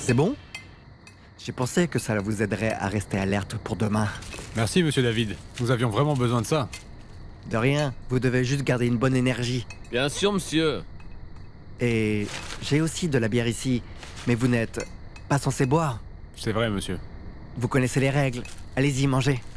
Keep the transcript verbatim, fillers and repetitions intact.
C'est bon? J'ai pensé que ça vous aiderait à rester alerte pour demain. Merci, monsieur David. Nous avions vraiment besoin de ça. De rien, vous devez juste garder une bonne énergie. Bien sûr, monsieur. Et j'ai aussi de la bière ici, mais vous n'êtes pas censé boire. C'est vrai, monsieur. Vous connaissez les règles. Allez-y, mangez.